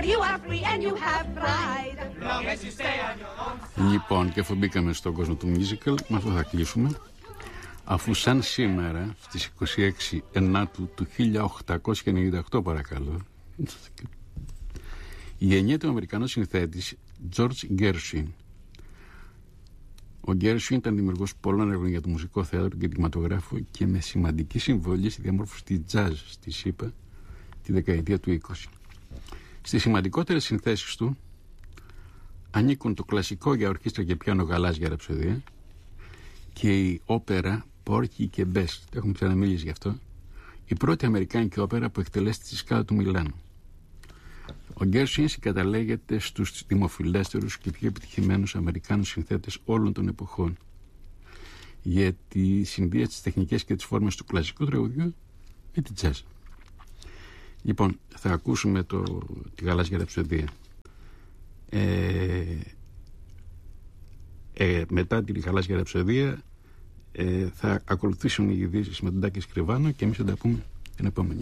where you are free and you have pride. Long as you stay on your own. Λοιπόν, και αφού μπήκαμε στον κόσμο του musical, με αυτό θα κλείσουμε. Αφού σαν σήμερα, στις 26 Ενάτου του 1898, παρακαλώ, γεννιέται ο Αμερικανός συνθέτης George Gershwin. Ο Gershwin ήταν δημιουργός πολλών έργων για το μουσικό θέατρο και κινηματογράφο και με σημαντική συμβολή στη διαμόρφωση της jazz στη ΣΥΠΑ τη δεκαετία του 20. Στις σημαντικότερες συνθέσεις του ανήκουν το κλασικό για ορχήστρα και πιάνο Γαλάζια Ραψοδία και η όπερα Πόρκι και Μπες. Έχουμε ξαναμιλήσει γι' αυτό. Η πρώτη αμερικάνικη όπερα που εκτελέστη στη Σκάλα του Μιλάνου. Ο Γκέρσουιν συγκαταλέγεται στους δημοφιλέστερους και πιο επιτυχημένους Αμερικάνους συνθέτες όλων των εποχών, γιατί συνδύασε τις τεχνικές και τις φόρμες του κλασικού τραγουδιού με την jazz. Λοιπόν, θα ακούσουμε τη Γαλάζια Ραψοδία. Μετά τη Γαλάζια Ραψοδία θα ακολουθήσουν οι ειδήσεις με τον Τάκη Σκριβάνο και εμείς θα τα πούμε την επόμενη.